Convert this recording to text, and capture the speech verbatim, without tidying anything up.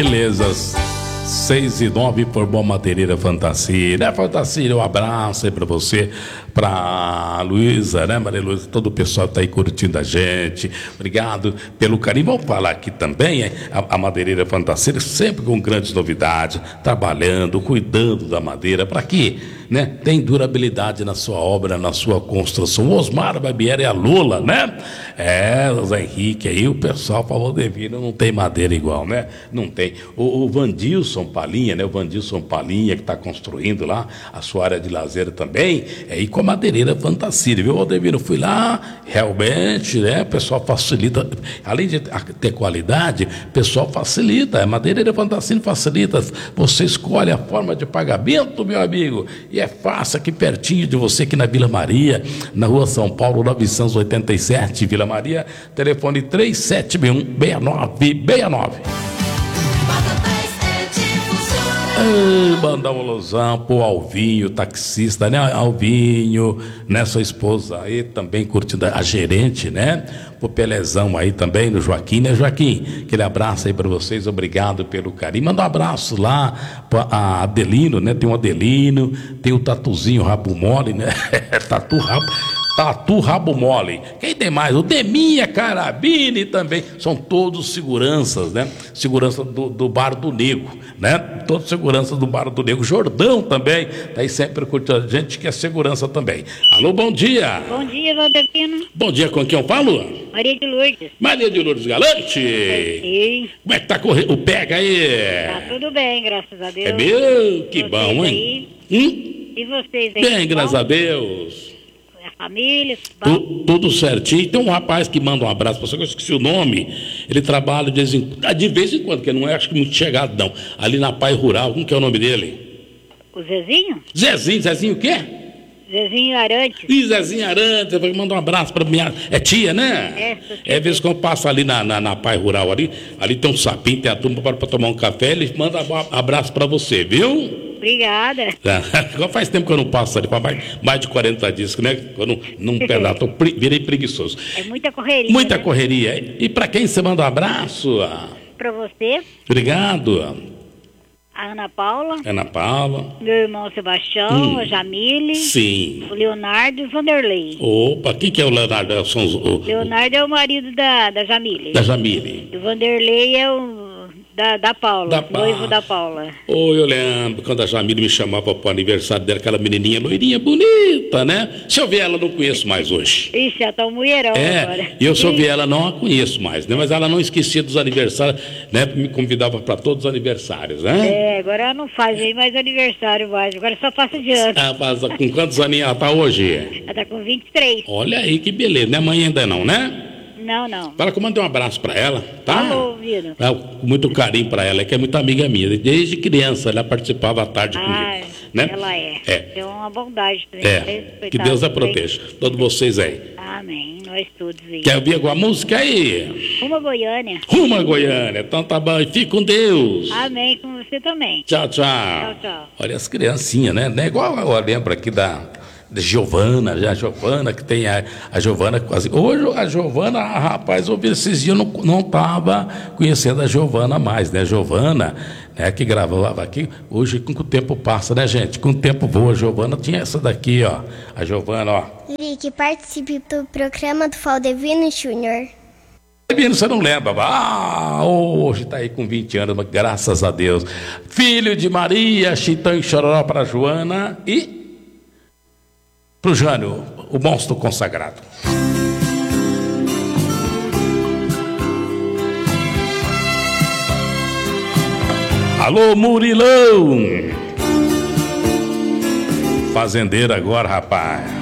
beleza. seis e nove por Boa Madeireira Fantasia, né, Fantasia? Um abraço aí pra você, pra Luísa, né, Maria Luísa, todo o pessoal que tá aí curtindo a gente. Obrigado pelo carinho. Vamos falar aqui também, hein? a, a Madeireira Fantasia, sempre com grandes novidades, trabalhando, cuidando da madeira, para quê? Né? Tem durabilidade na sua obra, na sua construção. O Osmar Barbieri e a Lula, né? É, o Zé Henrique aí, o pessoal falou, Devino, não tem madeira igual, né? Não tem. O, o Vandilson Palinha, né? O Vandilson Palinha, que está construindo lá a sua área de lazer também, é aí com a Madeireira Fantasia, viu, Aldemiro? Fui lá, realmente, né? O pessoal facilita, além de ter qualidade, o pessoal facilita. A Madeireira Fantasia facilita. Você escolhe a forma de pagamento, meu amigo, e é fácil, aqui pertinho de você, aqui na Vila Maria, na Rua São Paulo, novecentos e oitenta e sete, Vila Maria, telefone três sete seis um, seis nove seis nove. Mandar uma alusão pro Alvinho, taxista, né? Alvinho, né? Sua esposa aí também curtindo, a gerente, né? Pro Pelezão aí também, no Joaquim, né, Joaquim? Aquele abraço aí para vocês, obrigado pelo carinho. Manda um abraço lá pra Adelino, né? Tem o Adelino, tem o Tatuzinho Rabo Mole, né? Tatu Rabo. Tatu Rabo Mole. Quem tem mais? O Deminha Carabine também. São todos seguranças, né? Segurança do, do Bar do Nego, né? Todos seguranças do Bar do Nego. Jordão também. Tá aí sempre curtindo a gente, que é segurança também. Alô, bom dia. Bom dia, Valdevino. Bom dia, com quem eu falo? Maria de Lourdes. Maria de Lourdes Galante. Sim. Como é que tá correndo? O pega aí? Tá tudo bem, graças a Deus. É meu? Que vocês bom, hein? Aí? Hum? E vocês aí? Bem, graças bom? a Deus. A família? Tu, tudo certinho. Tem um rapaz que manda um abraço para você, que eu esqueci o nome. Ele trabalha de vez em, de vez em quando, porque não é, acho que muito chegado, não. Ali na Pai Rural, como que é o nome dele? O Zezinho? Zezinho, Zezinho o quê? Zezinho Arantes. Ih, Zezinho Arantes, manda um abraço para minha. É tia, né? É, é, às vezes quando passa ali na, na, na Pai Rural, ali, ali tem um sapinho, tem a turma para tomar um café, ele manda um abraço para você, viu? Obrigada. Agora faz tempo que eu não passo ali, para mais, mais de quarenta dias, né? Eu não, não pedaço, tô, virei preguiçoso. É muita correria. Muita né? correria. E para quem você manda um abraço? Para você. Obrigado. A Ana Paula. Ana Paula. Meu irmão Sebastião, hum. a Jamile. Sim. O Leonardo e o Vanderlei. Opa, quem que é o Leonardo? São os, o, Leonardo é o marido da, da Jamile. Da Jamile. E o Vanderlei é o da, da Paula, da noivo da Paula. Ô, eu lembro quando a Jamile me chamava para o aniversário dela, aquela menininha loirinha bonita, né? Se eu ver ela, não conheço mais hoje. Ixi, ela tá um mulherão é, agora. E eu, se eu ver ela, não a conheço mais, né? Mas ela não esquecia dos aniversários, né? Me convidava para todos os aniversários, né? É, agora ela não faz nem mais aniversário mais, agora só passa de ano. Ah, mas com quantos aninhos ela tá hoje? Ela tá com vinte e três. Olha aí, que beleza, né? Mãe ainda não, né? Não, não. Fala que eu mandei um abraço pra ela, tá? Alô, Vino. É, com muito carinho pra ela, que é muito amiga minha. Desde criança ela participava à tarde ah, comigo. Né? Ela é. É. Tem uma bondade também. É. Que Deus a proteja. Todos vocês aí. Amém. Nós todos aí. Quer ouvir alguma música aí? Rumo a Goiânia. Rumo a Goiânia. Então tá bom. Fique com Deus. Amém. Com você também. Tchau, tchau. Tchau, tchau. Olha as criancinhas, né? Não é igual eu lembro aqui da... Giovana, já a Giovana, que tem a, a Giovana quase. Hoje a Giovana, rapaz, eu vi esses dias, eu não, não tava conhecendo a Giovana mais, né? A Giovana, né, que gravava aqui, hoje com o tempo passa, né, gente? Com o tempo voa, a Giovana tinha essa daqui, ó. A Giovana, ó. Que participe do programa do Valdevino Júnior. Valdevino, você não lembra? Ah, hoje tá aí com vinte anos, mas graças a Deus. Filho de Maria, Chitão e Chororó para Joana e pro Jânio, o monstro consagrado. Alô, Murilão! Fazendeiro agora, rapaz.